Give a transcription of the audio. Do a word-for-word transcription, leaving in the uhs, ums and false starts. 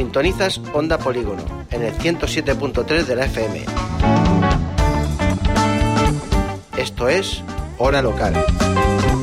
Sintonizas Onda Polígono en el ciento siete punto tres de la F M. Esto es Hora Local.